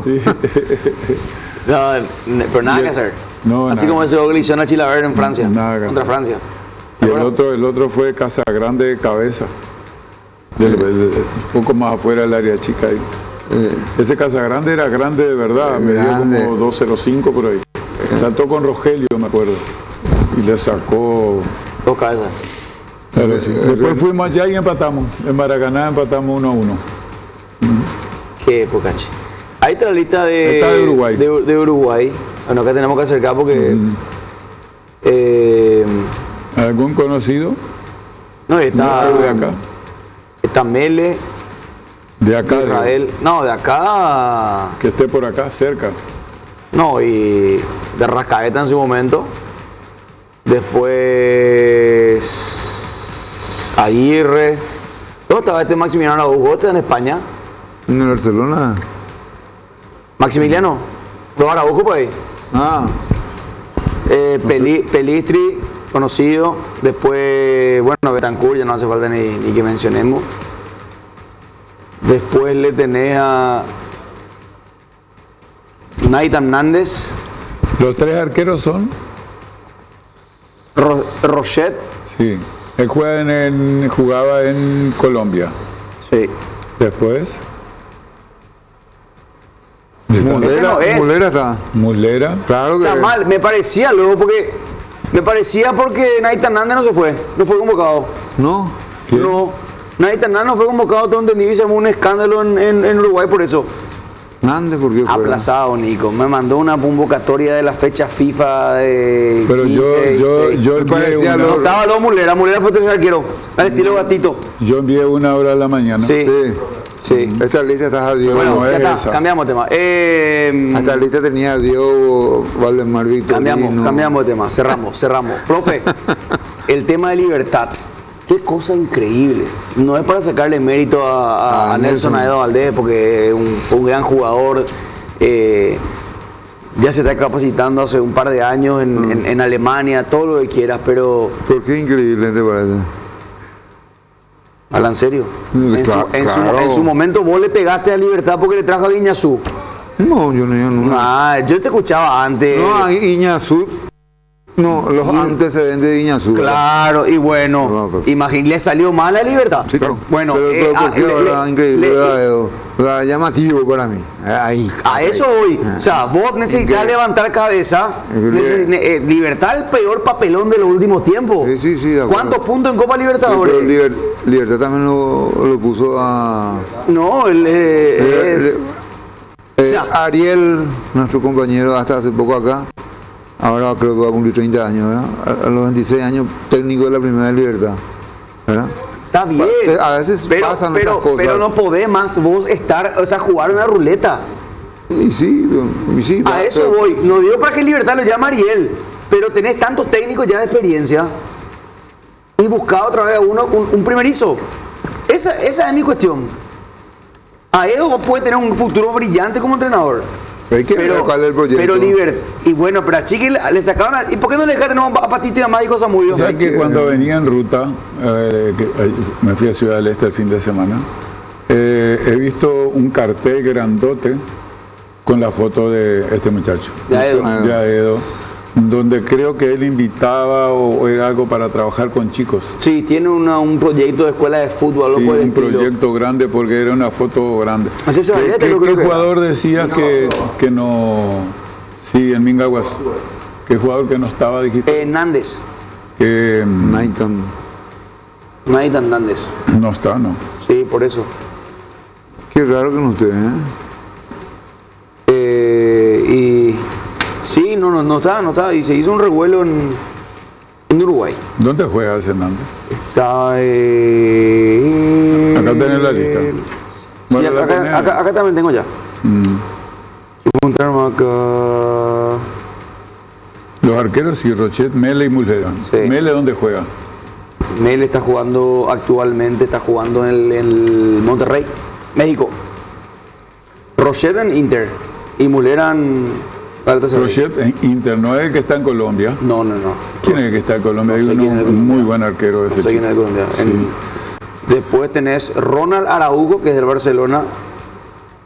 Sí. No, pero nada que hacer. No, así nada. como ese gol que le hicieron a Chilavert en Francia, Nada que contra hacer. Francia. Y el otro fue Casagrande de cabeza. Un poco más afuera del área chica ahí. Ese Casagrande era grande de verdad, medía grande. como 2.05 por ahí. Saltó con Rogelio, me acuerdo. Y le sacó. Dos cabezas. Pero sí. Después fuimos allá y empatamos. En Maracaná empatamos 1-1. Qué época, che. Ahí está la lista de, Está de Uruguay. de Uruguay. Bueno, acá tenemos que acercar porque. ¿Algún conocido? No, está. De acá. Está Mele, De acá. Israel. No, de acá. Que esté por acá, cerca. No, y de Rascaeta en su momento. Después. Aguirre. ¿Dónde estaba este Maximiliano Araujo? ¿Este en España? En el Barcelona. Maximiliano. Los Araujo por ahí. Ah, Pelistri, conocido. Después, bueno, Betancourt, ya no hace falta ni que mencionemos. Después le tenés a Nathan Hernández, Los tres arqueros son. Rochet. Sí. Él jugaba en Colombia. Sí. Después. Mulera, no es. Mulera está. Mulera. Claro que Está mal, me parecía luego porque Nathan Hernández no se fue, no fue convocado. No. ¿Quién? No, Nathan Hernández no fue convocado, donde ni se armó un escándalo en Uruguay por eso. Nandes, ¿por qué fue? Aplazado, Nico. Me mandó una convocatoria de la fecha FIFA de Pero 15, yo 16. envié parecía una, No estaba lo Mulera fue tercer arquero, al estilo Gatito. yo envié una hora a la mañana. Sí, Sí. sí. Esta lista está a Diego. Bueno, no ya es está, esa. cambiamos de tema. Esta lista tenía a Diego, Valdemar Victorino. Cambiamos de tema, cerramos. Profe, el tema de Libertad. Qué cosa increíble. No es para sacarle mérito a Nelson Aedo Valdés, porque fue un gran jugador. Ya se está capacitando hace un par de años en Alemania, todo lo que quieras, pero ¿Por qué increíble te parece? habla en serio. Claro. En su momento vos le pegaste a Libertad porque le trajo a Guiñazú. No, yo no. Yo te escuchaba antes. No, a Iñazú. No, los antecedentes de Iñazú. Claro, y bueno, No, pero- imagínate, le salió mal a Libertad. Sí, claro. Bueno, pero ¿por qué ahora increíble? Era llamativo para mí. Ahí. a eso voy. O sea, vos necesitas ¿Qué? levantar cabeza. ¿Qué? Libertad el peor papelón de los últimos tiempos. Sí, de acuerdo. ¿Cuántos puntos en Copa Sí, Libertadores? pero Libertad también lo puso a... No, o sea, Ariel, nuestro compañero hasta hace poco acá, ahora creo que va a cumplir 30 años, ¿verdad? A los 26 años, técnico de la Primera Libertad, ¿verdad? está bien. A veces pasan estas cosas. Pero no podés más vos jugar una ruleta. Y sí, A eso voy. No digo para que Libertad lo llame Ariel, pero tenés tantos técnicos ya de experiencia y buscá otra vez a uno, un primerizo. Esa es mi cuestión. A Edo puede tener un futuro brillante como entrenador. Hay que ver cuál es el proyecto. Pero y bueno, pero a Chiqui le sacaron ¿y por qué no le dejaron a Patito y a Mágico Zamudio? O sea que cuando venía en ruta, me fui a Ciudad del Este el fin de semana, he visto un cartel grandote con la foto de este muchacho, De Aedo. de Aedo, donde creo que él invitaba o era algo para trabajar con chicos. Sí, tiene un proyecto de escuela de fútbol, algo Sí, por el un estilo. proyecto grande porque era una foto grande. Así se veía, ¿Qué yo creo que jugador decías que no? Sí, en Mingaguas. ¿Qué jugador que no estaba, dijiste? Hernández. Que Nathan. Nathan Hernández. no está, ¿no? Sí, por eso. Qué raro que no esté, Y sí, no está. Y se hizo un revuelo en Uruguay. ¿Dónde juega Hernández? Está. Acá tenés la lista. Sí, Bueno, la tenés. acá también tengo ya. Encontrarme acá. Los arqueros y Rochet, Mele y Mulera. Sí. ¿Mele dónde juega? Mel está jugando actualmente, en el Monterrey, México. Rochet en Inter y Mulera en Galatasaray. Rochet en Inter, no es el que está en Colombia. No. ¿Quién es el que está en Colombia? No sé Hay quién es el un colombiano. muy buen arquero No ese sé quién es chico. el colombiano. Sí. Después tenés Ronald Araujo, que es del Barcelona.